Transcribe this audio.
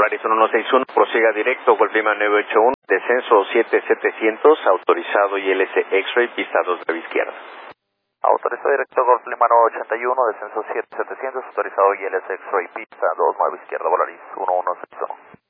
Volaris 1161, prosiga directo, Golf Lima 981, descenso 7700, autorizado ILS X-Ray, pista 2 breve izquierda. Autorizado directo, Golf Lima 981, descenso 7700, autorizado ILS X-Ray, pista 2 breve izquierda, Volaris 1161.